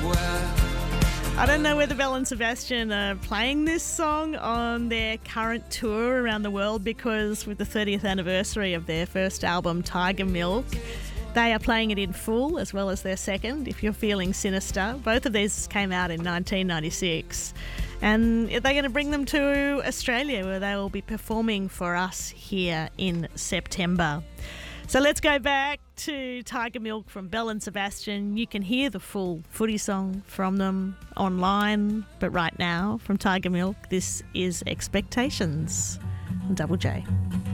I don't know whether Belle and Sebastian are playing this song on their current tour around the world, because with the 30th anniversary of their first album, Tiger Milk, they are playing it in full, as well as their second, If You're Feeling Sinister. Both of these came out in 1996. And they're going to bring them to Australia, where they will be performing for us here in September. So let's go back to Tiger Milk from Belle and Sebastian. You can hear the full footy song from them online, but right now, from Tiger Milk, this is Expectations on Double J.